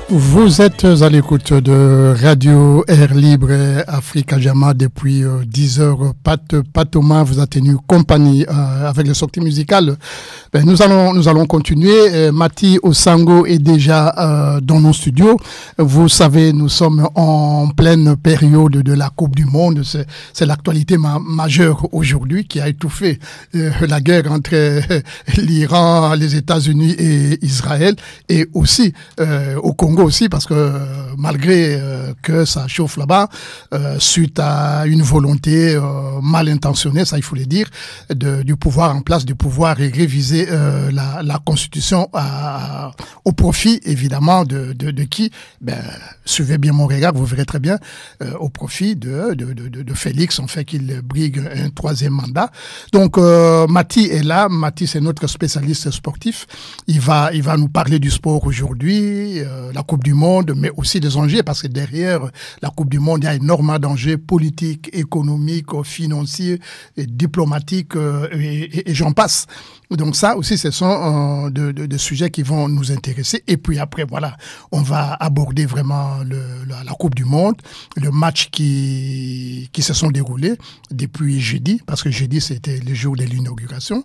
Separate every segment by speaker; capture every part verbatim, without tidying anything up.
Speaker 1: Vous êtes à l'écoute de Radio Air Libre Africa Jama depuis euh, dix heures. Pat, Pat Thomas vous a tenu compagnie euh, avec les sorties musicales. Ben, nous allons nous allons continuer. Euh, Mati Osango est déjà euh, dans nos studios. Vous savez, nous sommes en pleine période de la Coupe du Monde. C'est, c'est l'actualité ma- majeure aujourd'hui qui a étouffé euh, la guerre entre euh, l'Iran, les États-Unis et Israël, et aussi euh, au Congo aussi, parce que euh, malgré euh, que ça chauffe là-bas, euh, suite à une volonté euh, mal intentionnée, ça il faut le dire, de, du pouvoir en place, du pouvoir et réviser euh, la, la Constitution à, au profit évidemment de, de, de qui, ben, suivez bien mon regard, vous verrez très bien, euh, au profit de, de, de, de Félix, en fait qu'il brigue un troisième mandat. Donc euh, Mati est là, Mati c'est notre spécialiste sportif, il va, il va nous parler du sport aujourd'hui, euh, la Coupe du Monde, mais aussi des enjeux, parce que derrière la Coupe du Monde, il y a énormément d'enjeux politiques, économiques, financiers, et diplomatiques, euh, et, et, et j'en passe. Donc ça aussi, ce sont euh, de, de, de sujets qui vont nous intéresser. Et puis après, voilà, on va aborder vraiment le, la, la Coupe du Monde, le match qui, qui se sont déroulés depuis jeudi, parce que jeudi, c'était le jour de l'inauguration.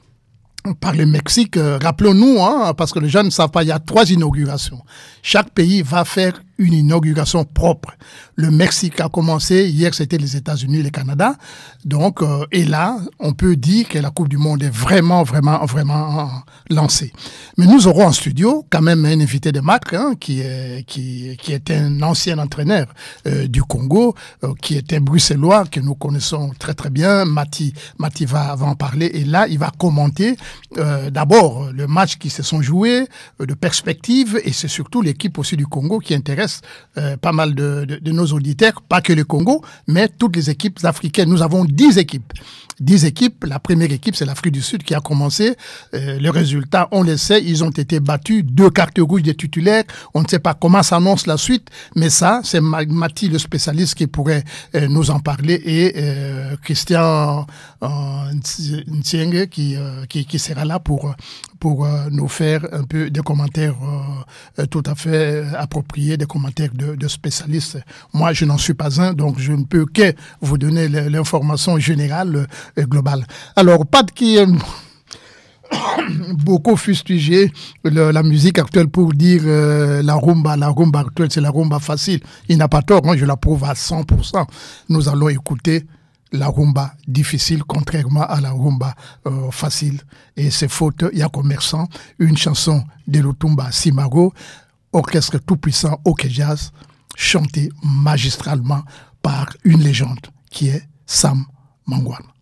Speaker 1: Par le Mexique, euh, rappelons-nous, hein, parce que les gens ne savent pas, il y a trois inaugurations. Chaque pays va faire une inauguration propre. Le Mexique a commencé, hier c'était les États-Unis et le Canada. Donc, euh, et là, on peut dire que la Coupe du Monde est vraiment, vraiment, vraiment euh, lancée. Mais nous aurons en studio quand même un invité de marque, hein, qui est, qui, qui est un ancien entraîneur euh, du Congo, euh, qui est un Bruxellois que nous connaissons très très bien. Mati, Mati va, va en parler, et là, il va commenter euh, d'abord le match qui se sont joués, euh, de perspective, et c'est surtout l'équipe aussi du Congo qui intéresse Euh, pas mal de, de, de nos auditeurs, pas que le Congo, mais toutes les équipes africaines. Nous avons dix équipes. dix équipes. La première équipe, c'est l'Afrique du Sud qui a commencé. Euh, le résultat, on le sait, ils ont été battus. Deux cartes rouges des titulaires. On ne sait pas comment s'annonce la suite, mais ça, c'est Mati, le spécialiste, qui pourrait euh, nous en parler, et euh, Christian euh, Ntienge qui, euh, qui, qui sera là pour, pour euh, nous faire un peu des commentaires euh, tout à fait appropriés, des commentaires de, de spécialistes. Moi, je n'en suis pas un, donc je ne peux que vous donner l'information générale et globale. Alors, pas de qui... Euh, beaucoup fustigé le, la musique actuelle pour dire euh, la rumba, la rumba actuelle, c'est la rumba facile. Il n'a pas tort, moi je l'approuve à cent pour cent. Nous allons écouter la rumba difficile, contrairement à la rumba euh, facile. Et c'est faute, il y a commerçant, une chanson de Lutumba Simaro, orchestre tout-puissant OK Jazz, chanté magistralement par une légende qui est Sam Mangwana.